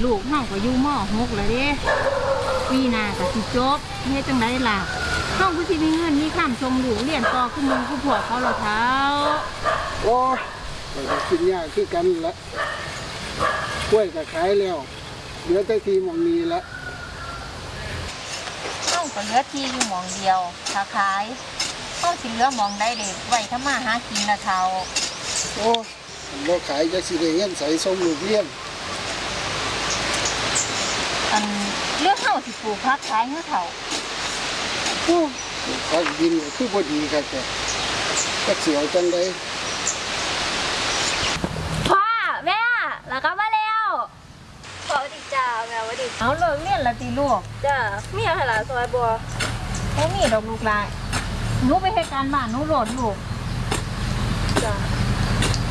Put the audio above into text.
ลูกเฮาก็อยู่ม.6แล้วเด้ปีหน้าก็สิจบเฮ็ดจังไดล่ะเฮาก็สิมีเงินมีค่าส่งลูกเรียนต่อคือหมู่คือพวกเขาล่ะเฒ่าโอ้มันก็กินยากคือกันละกล้วยก็ขายแล้วเหลือแต่ทีหม่องนี้ละเฮาก็เหลือที่อยู่หม่องเดียวถ้าขายเฮาสิเหลือหม่องใดเด้ไว้ทำมาหากินล่ะเฒ่าโอ้บ่ขายจะสิได้เงินใส่ส่งลูกเรียนเรื่องเฮาสิปลูกผักขายเฮาเฒ่าโอ้ผักดินคือบ่ดีครับแต่ก็เสียวจังได๋พ่อแม่แล้วก็มาแล้วสวัสดีจ้าแม่สวัสดีเอาเลิกเรียนแล้วติลูกจ้ามีอะไรล่ะซอยบัวบ่มีดอกลูกหลานหนูไปเฮ็ดการบ้านหนูโหลดลูก